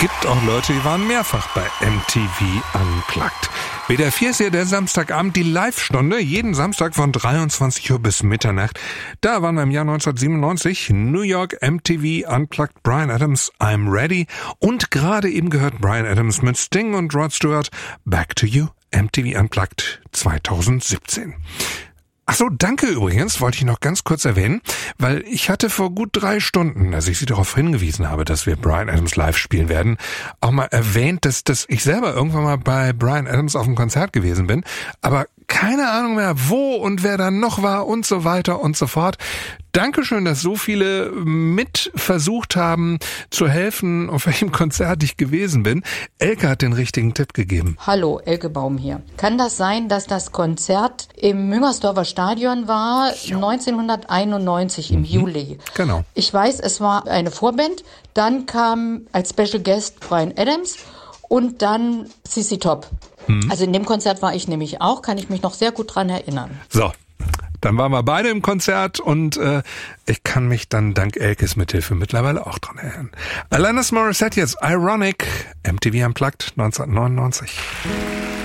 gibt auch Leute, die waren mehrfach bei MTV Unplugged. WDR 4 ist ja der Samstagabend, die Live-Stunde, jeden Samstag von 23 Uhr bis Mitternacht. Da waren wir im Jahr 1997, New York, MTV Unplugged, Bryan Adams, I'm Ready. Und gerade eben gehört Bryan Adams mit Sting und Rod Stewart, Back to You, MTV Unplugged 2017. Ach so, danke übrigens, wollte ich noch ganz kurz erwähnen, weil ich hatte vor gut 3 Stunden, als ich Sie darauf hingewiesen habe, dass wir Bryan Adams live spielen werden, auch mal erwähnt, dass ich selber irgendwann mal bei Bryan Adams auf einem Konzert gewesen bin, aber keine Ahnung mehr, wo und wer da noch war und so weiter und so fort. Dankeschön, dass so viele mit versucht haben zu helfen, auf welchem Konzert ich gewesen bin. Elke hat den richtigen Tipp gegeben. Hallo, Elke Baum hier. Kann das sein, dass das Konzert im Müngersdorfer Stadion war, 1991 im Juli? Genau. Ich weiß, es war eine Vorband, dann kam als Special Guest Bryan Adams und dann CC Top. Also in dem Konzert war ich nämlich auch, kann ich mich noch sehr gut dran erinnern. So. Dann waren wir beide im Konzert und ich kann mich dann dank Elkes Mithilfe mittlerweile auch dran erinnern. Alanis Morissette jetzt, Ironic, MTV Unplugged 1999.